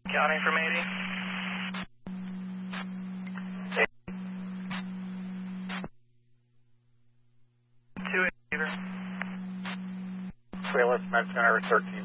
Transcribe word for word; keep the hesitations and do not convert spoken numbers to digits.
Counting from eighty. two eighty. Okay, let's mention number thirteen.